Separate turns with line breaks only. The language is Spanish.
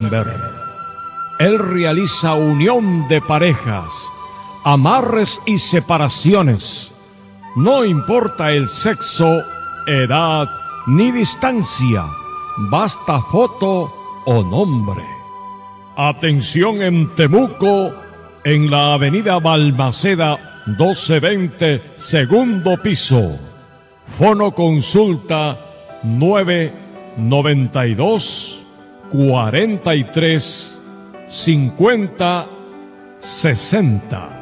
Besenber. Él realiza unión de parejas, amarres y separaciones. No importa el sexo, edad ni distancia, basta foto o nombre. Atención en Temuco, en la avenida Balmaceda 1220, segundo piso. Fono consulta 992 43 50 60.